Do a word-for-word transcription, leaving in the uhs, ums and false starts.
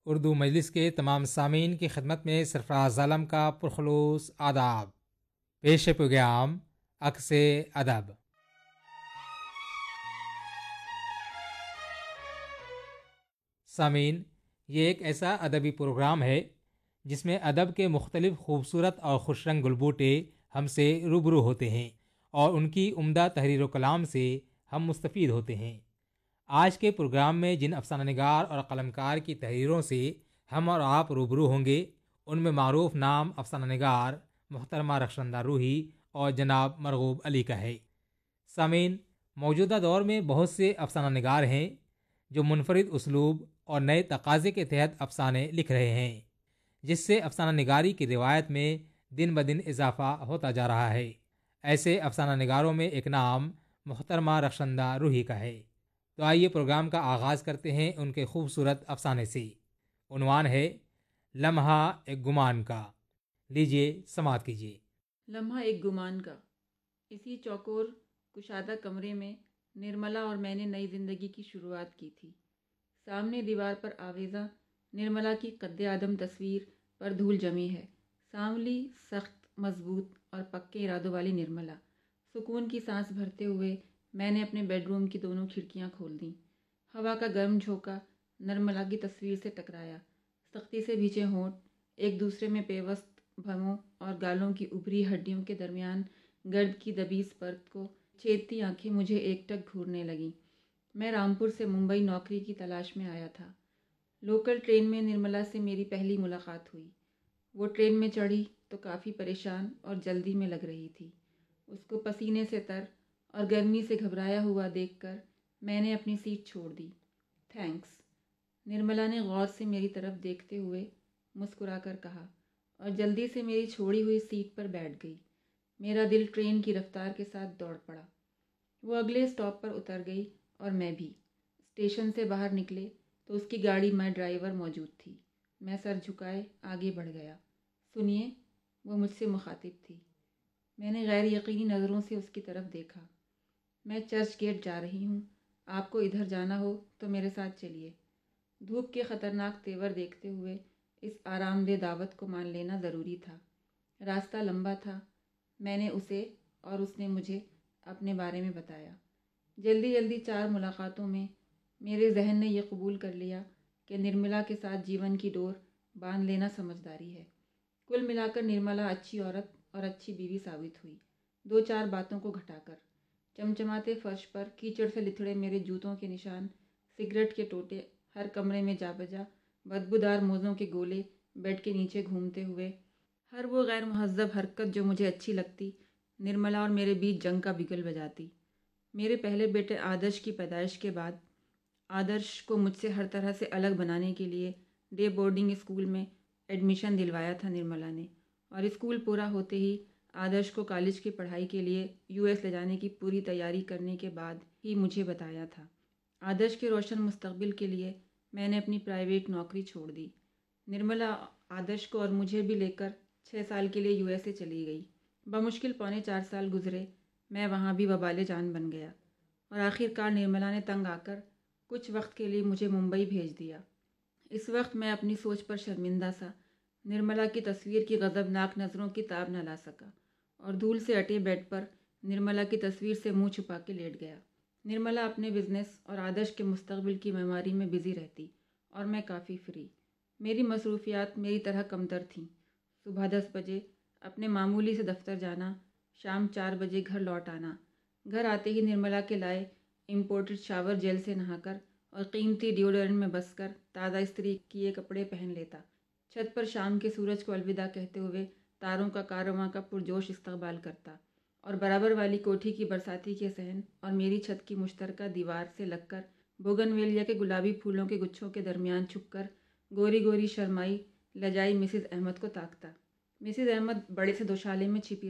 اردو مجلس کے تمام سامعین کی خدمت میں سرفراز عالم کا پرخلوص آداب. پیش پیغام عکس ادب. سامعین، یہ ایک ایسا ادبی پروگرام ہے جس میں ادب کے مختلف خوبصورت اور خوش رنگ گلبوٹے ہم سے روبرو ہوتے ہیں اور ان کی عمدہ تحریر و کلام سے ہم مستفید ہوتے ہیں. آج کے پروگرام میں جن افسانہ نگار اور قلمکار کی تحریروں سے ہم اور آپ روبرو ہوں گے، ان میں معروف نام افسانہ نگار محترمہ رخشندہ روحی اور جناب مرغوب علی کا ہے. سامعین، موجودہ دور میں بہت سے افسانہ نگار ہیں جو منفرد اسلوب اور نئے تقاضے کے تحت افسانے لکھ رہے ہیں، جس سے افسانہ نگاری کی روایت میں دن بدن اضافہ ہوتا جا رہا ہے. ایسے افسانہ نگاروں میں ایک نام محترمہ رخشندہ روحی کا ہے. تو آئیے پروگرام کا آغاز کرتے ہیں ان کے خوبصورت افسانے سے. عنوان ہے لمحہ ایک گمان کا. لیجئے سماعت کیجئے. لمحہ ایک گمان کا. اسی چوکور کشادہ کمرے میں نرملا اور میں نے نئی زندگی کی شروعات کی تھی. سامنے دیوار پر آویزاں نرملا کی قد آدم تصویر پر دھول جمی ہے. سانولی، سخت، مضبوط اور پکے ارادوں والی نرملا. سکون کی سانس بھرتے ہوئے میں نے اپنے بیڈ روم کی دونوں کھڑکیاں کھول دیں. ہوا کا گرم جھونکا نرملا کی تصویر سے ٹکرایا. سختی سے بھیجے ہونٹ ایک دوسرے میں پیوست، بھووں اور گالوں کی ابری ہڈیوں کے درمیان گرد کی دبیس پرت کو چھیدتی آنکھیں مجھے ایک ٹک گھورنے لگیں. میں رامپور سے ممبئی نوکری کی تلاش میں آیا تھا. لوکل ٹرین میں نرملا سے میری پہلی ملاقات ہوئی. وہ ٹرین میں چڑھی تو کافی پریشان اور جلدی میں لگ رہی تھی. اس کو پسینے سے تر اور گرمی سے گھبرایا ہوا دیکھ کر میں نے اپنی سیٹ چھوڑ دی. تھینکس، نرملا نے غور سے میری طرف دیکھتے ہوئے مسکرا کر کہا اور جلدی سے میری چھوڑی ہوئی سیٹ پر بیٹھ گئی. میرا دل ٹرین کی رفتار کے ساتھ دوڑ پڑا. وہ اگلے اسٹاپ پر اتر گئی اور میں بھی. اسٹیشن سے باہر نکلے تو اس کی گاڑی میں ڈرائیور موجود تھی. میں سر جھکائے آگے بڑھ گیا. سنیے، وہ مجھ سے مخاطب تھی. میں نے غیر یقینی نظروں سے اس کی طرف دیکھا. میں چرچ گیٹ جا رہی ہوں. آپ کو ادھر جانا ہو تو میرے ساتھ چلیے. دھوپ کے خطرناک تیور دیکھتے ہوئے اس آرام دہ دعوت کو مان لینا ضروری تھا. راستہ لمبا تھا. میں نے اسے اور اس نے مجھے اپنے بارے میں بتایا. جلدی جلدی چار ملاقاتوں میں میرے ذہن نے یہ قبول کر لیا کہ نرملا کے ساتھ جیون کی ڈور باندھ لینا سمجھداری ہے. کل ملا کر نرملا اچھی عورت اور اچھی بیوی ثابت ہوئی. دو چار باتوں کو گھٹا کر چمچماتے فرش پر کیچڑ سے لتھڑے میرے جوتوں کے نشان، سگریٹ کے ٹوٹے ہر کمرے میں جا بجا، بدبودار موزوں کے گولے بیڈ کے نیچے گھومتے ہوئے، ہر وہ غیر مہذب حرکت جو مجھے اچھی لگتی نرملا اور میرے بیچ جنگ کا بگل بجاتی. میرے پہلے بیٹے آدرش کی پیدائش کے بعد آدرش کو مجھ سے ہر طرح سے الگ بنانے کے لیے ڈے بورڈنگ اسکول میں ایڈمیشن دلوایا تھا نرملا نے، اور اسکول پورا ہوتے ہی آدرش کو کالج کی پڑھائی کے لیے یو ایس لے جانے کی پوری تیاری کرنے کے بعد ہی مجھے بتایا تھا. آدرش کے روشن مستقبل کے لیے میں نے اپنی پرائیویٹ نوکری چھوڑ دی. نرملا آدرش کو اور مجھے بھی لے کر چھ سال کے لیے یو ایس اے چلی گئی. بمشکل پونے چار سال گزرے. میں وہاں بھی وبال جان بن گیا اور آخر کار نرملا نے تنگ آ کر کچھ وقت کے لیے مجھے ممبئی بھیج دیا. اس وقت میں اپنی سوچ پر شرمندہ سا نرملا کی تصویر کی غضبناک نظروں کی تاب نہ لا سکا اور دھول سے اٹے بیڈ پر نرملا کی تصویر سے منہ چھپا کے لیٹ گیا. نرملا اپنے بزنس اور آدرش کے مستقبل کی معماری میں بزی رہتی اور میں کافی فری. میری مصروفیات میری طرح کمتر تھیں. صبح دس بجے اپنے معمولی سے دفتر جانا، شام چار بجے گھر لوٹ آنا. گھر آتے ہی نرملا کے لائے امپورٹڈ شاور جیل سے نہا کر اور قیمتی ڈیوڈرنٹ میں بس کر تازہ استری کیے کپڑے پہن لیتا. چھت پر شام کے سورج کو الوداع کہتے ہوئے تاروں کا کارواں کا پرجوش استقبال کرتا اور برابر والی کوٹھی کی برساتی کے صحن اور میری چھت کی مشترکہ دیوار سے لگ کر بوگنویلیا کے گلابی پھولوں کے گچھوں کے درمیان چھپ کر گوری گوری شرمائی لجائی مسز احمد کو تاکتا. مسز احمد بڑے سے دوشالے میں چھپی